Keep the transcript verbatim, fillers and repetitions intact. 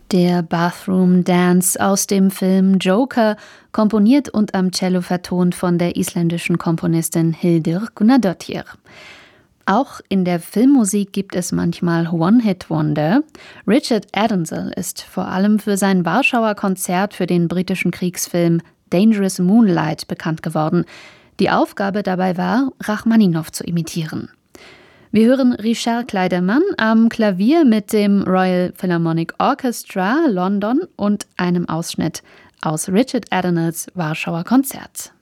Der Bathroom Dance aus dem Film Joker, komponiert und am Cello vertont von der isländischen Komponistin Hildur Gunnadóttir. Auch in der Filmmusik gibt es manchmal One-Hit-Wonder. Richard Addinsell ist vor allem für sein Warschauer Konzert für den britischen Kriegsfilm Dangerous Moonlight bekannt geworden. Die Aufgabe dabei war, Rachmaninow zu imitieren. Wir hören Richard Kleiderman am Klavier mit dem Royal Philharmonic Orchestra London und einem Ausschnitt aus Richard Addinsels Warschauer Konzert.